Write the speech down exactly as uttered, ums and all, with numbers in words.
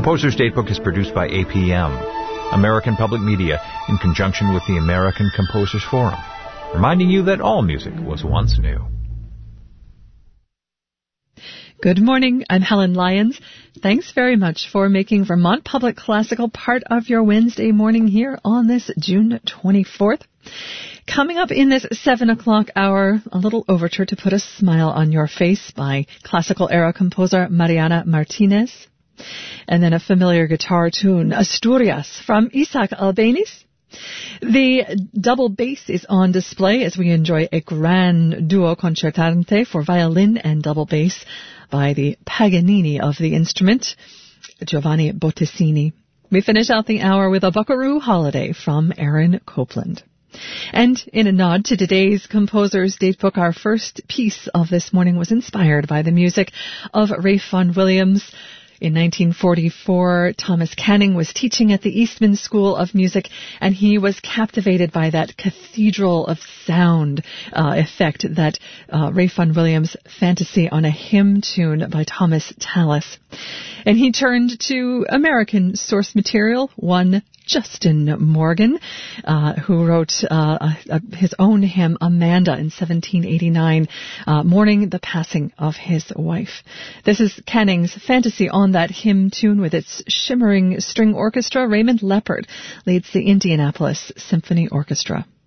Composer's Datebook is produced by A P M, American Public Media, in conjunction with the American Composers Forum, reminding you that all music was once new. Good morning. I'm Helen Lyons. Thanks very much for making Vermont Public Classical part of your Wednesday morning here on this June twenty-fourth. Coming up in this seven o'clock hour, a little overture to put a smile on your face by classical-era composer Mariana Martinez. And then a familiar guitar tune, Asturias, from Isaac Albéniz. The double bass is on display as we enjoy a grand duo concertante for violin and double bass by the Paganini of the instrument, Giovanni Bottesini. We finish out the hour with a Buckaroo Holiday from Aaron Copland. And in a nod to today's Composer's Datebook, our first piece of this morning was inspired by the music of Ralph Vaughan Williams. In nineteen forty-four, Thomas Canning was teaching at the Eastman School of Music, and he was captivated by that cathedral of sound uh, effect that uh, Ralph Vaughan Williams' Fantasy on a Hymn Tune by Thomas Tallis. And he turned to American source material, one Justin Morgan, uh, who wrote uh, uh, his own hymn, Amanda, in seventeen eighty-nine, uh, mourning the passing of his wife. This is Canning's Fantasy on that hymn tune with its shimmering string orchestra. Raymond Leppard leads the Indianapolis Symphony Orchestra.